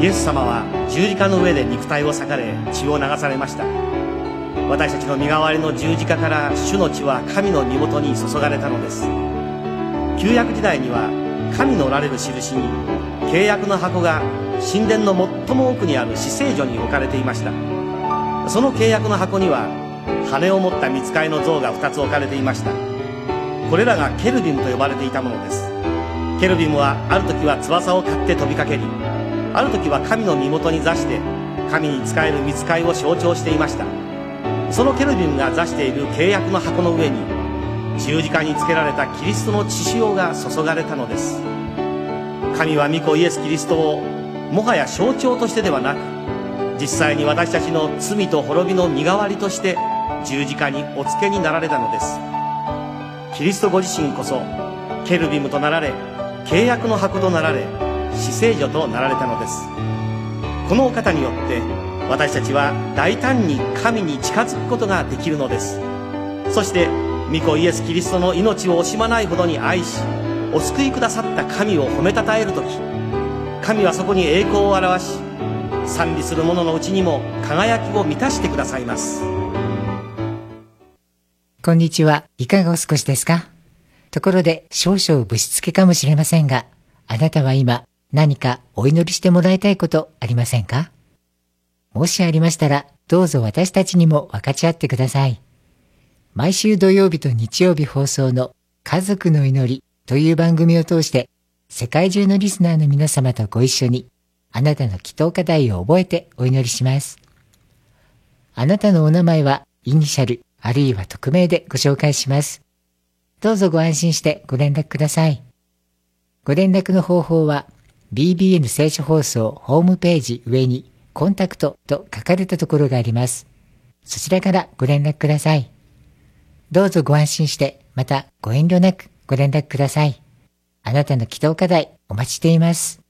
イエス様は十字架の上で肉体を裂かれ血を流されました。私たちの身代わりの十字架から主の血は神の身元に注がれたのです。旧約時代には神のおられる印に契約の箱が神殿の最も奥にある至聖所に置かれていました。その契約の箱には羽を持った御使いの像が2つ置かれていました。これらがケルビムと呼ばれていたものです。ケルビムはある時は翼を刈って飛びかけり、ある時は神の身元に座して神に仕える御使いを象徴していました。そのケルビムが座している契約の箱の上に十字架につけられたキリストの血潮が注がれたのです。神は御子イエス・キリストをもはや象徴としてではなく、実際に私たちの罪と滅びの身代わりとして十字架にお付けになられたのです。キリストご自身こそケルビムとなられ、契約の箱となられ、至聖所となられたのです。このお方によって私たちは大胆に神に近づくことができるのです。そして御子イエス・キリストの命を惜しまないほどに愛し、お救いくださった神を褒めたたえるとき、神はそこに栄光を表し、賛美する者のうちにも輝きを満たしてくださいます。 こんにちは。いかがお過ごしですか？ところで少々ぶしつけかもしれませんが、あなたは今何かお祈りしてもらいたいことありませんか？もしありましたら、どうぞ私たちにも分かち合ってください。毎週土曜日と日曜日放送の家族の祈りという番組を通して、世界中のリスナーの皆様とご一緒に、あなたの祈祷課題を覚えてお祈りします。あなたのお名前はイニシャルあるいは匿名でご紹介します。どうぞご安心してご連絡ください。ご連絡の方法は BBN 聖書放送ホームページ上にコンタクトと書かれたところがあります。そちらからご連絡ください。どうぞご安心して、またご遠慮なくご連絡ください。あなたの祈祷課題お待ちしています。